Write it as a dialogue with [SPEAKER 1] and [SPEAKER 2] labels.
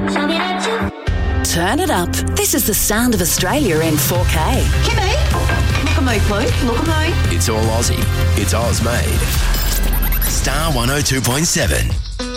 [SPEAKER 1] Turn it up. This is the sound of Australia in 4K.
[SPEAKER 2] Kimmy, look at me, please. Look at me.
[SPEAKER 3] It's all Aussie. It's Oz made. Star 102.7.